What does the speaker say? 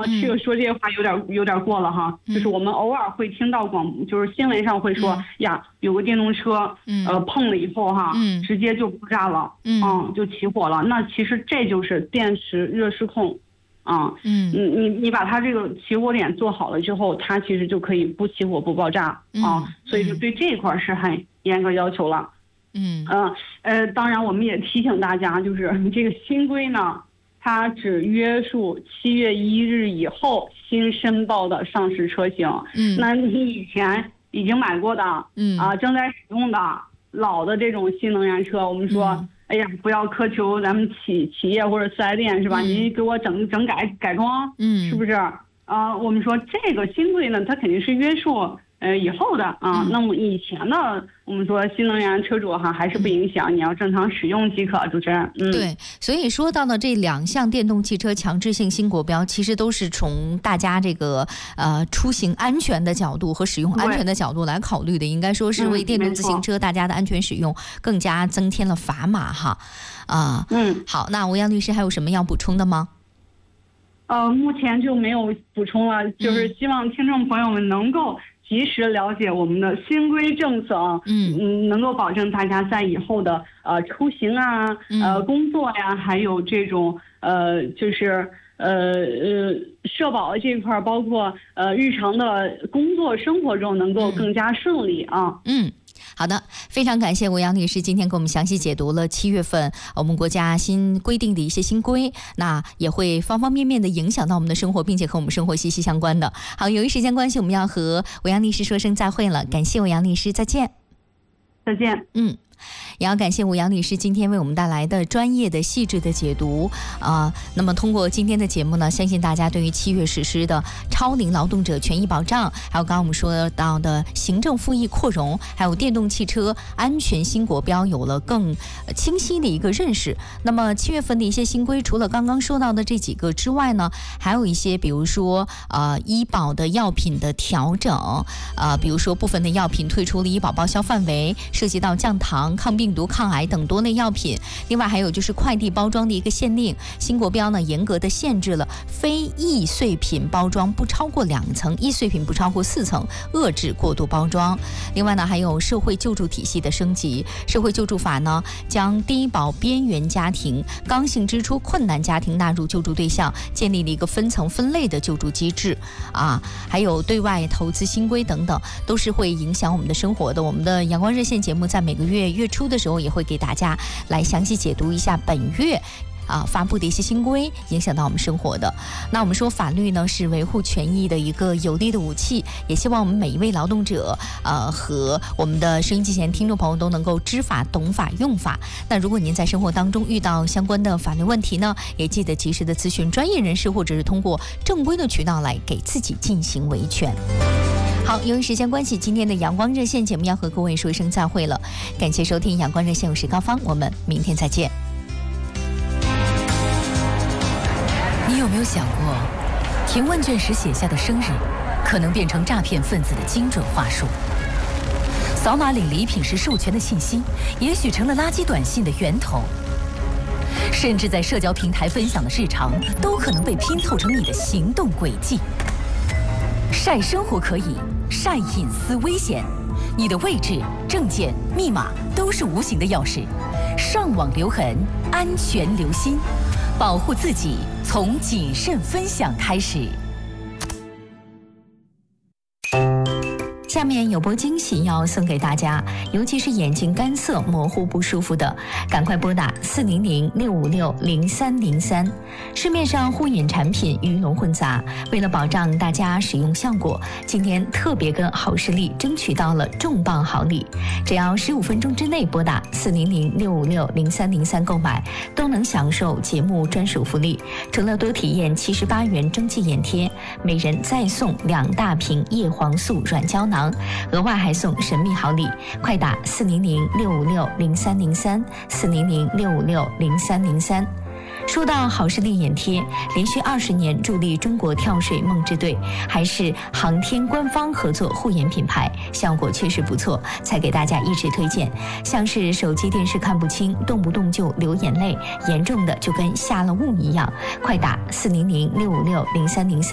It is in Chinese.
这个说这些话有点过了哈，就是我们偶尔会听到就是新闻上会说呀，有个电动车碰了以后哈，直接就爆炸了，就起火了。那其实这就是电池热失控。你把它这个起火点做好了之后，它其实就可以不起火不爆炸所以就对这一块是很严格要求了。当然我们也提醒大家，就是这个新规呢，它只约束7月1日以后新申报的上市车型。那你以前已经买过的正在使用的老的这种新能源车，我们说。哎呀，不要苛求咱们企业或者4S店是吧？你给我整改装，是不是？我们说这个新规呢，它肯定是约束以后的那么以前的我们说新能源车主还是不影响，你要正常使用即可。主持人， 对，所以说到的这2项电动汽车强制性新国标，其实都是从大家这个出行安全的角度和使用安全的角度来考虑的，应该说是为电动自行车大家的安全使用更加增添了砝码哈。好，那吴阳律师还有什么要补充的吗？ 目前就没有补充了，就是希望听众朋友们能够及时了解我们的新规政策能够保证大家在以后的出行工作呀，还有这种就是社保这一块，包括日常的工作生活中能够更加顺利好的，非常感谢吴阳女士今天给我们详细解读了7月份我们国家新规定的一些新规，那也会方方面面的影响到我们的生活，并且和我们生活息息相关的。好，由于时间关系，我们要和吴阳律师说声再会了，感谢吴阳律师，再见。 再见。 也要感谢吴阳律师今天为我们带来的专业的细致的解读那么通过今天的节目呢，相信大家对于7月实施的超龄劳动者权益保障，还有刚刚我们说到的行政复议扩容，还有电动汽车安全新国标有了更清晰的一个认识。那么7月份的一些新规，除了刚刚说到的这几个之外呢，还有一些比如说医保的药品的调整比如说部分的药品退出了医保报销范围，涉及到降糖、抗病毒、抗癌等多类药品。另外还有就是快递包装的一个限令，新国标呢严格的限制了非易碎品包装不超过2层，易碎品不超过4层，遏制过度包装。另外呢还有社会救助体系的升级，社会救助法呢将低保边缘家庭、刚性支出困难家庭纳入救助对象，建立了一个分层分类的救助机制还有对外投资新规等等，都是会影响我们的生活的。我们的阳光热线节目在每个月月初的时候也会给大家来详细解读一下本月发布的一些新规影响到我们生活的。那我们说法律呢是维护权益的一个有力的武器，也希望我们每一位劳动者和我们的收音机前听众朋友都能够知法懂法用法。那如果您在生活当中遇到相关的法律问题呢，也记得及时的咨询专业人士，或者是通过正规的渠道来给自己进行维权。好，由于时间关系，今天的阳光热线节目要和各位说一声再会了，感谢收听阳光热线，我是高芳，我们明天再见。 你有没有想过，填问卷时写下的生日可能变成诈骗分子的精准话术？扫码领礼品时授权的信息也许成了垃圾短信的源头，甚至在社交平台分享的日常都可能被拼凑成你的行动轨迹。晒生活可以，晒隐私危险。你的位置、证件、密码都是无形的钥匙，上网留痕，安全留心，保护自己从谨慎分享开始。 下面有波惊喜要送给大家，尤其是眼睛干涩、模糊不舒服的，赶快拨打400-656-0303。市面上护眼产品鱼龙混杂，为了保障大家使用效果，今天特别跟好视力争取到了重磅好礼，只要15分钟之内拨打400-656-0303购买，都能享受节目专属福利。除了多体验78元蒸汽眼贴，每人再送2大瓶叶黄素软胶囊，额外还送神秘好礼，快打400-656-0303，400-656-0303。说到好视力眼贴，连续20年助力中国跳水梦之队，还是航天官方合作护眼品牌，效果确实不错，才给大家一直推荐。像是手机电视看不清，动不动就流眼泪，严重的就跟下了雾一样，快打400-656-0303。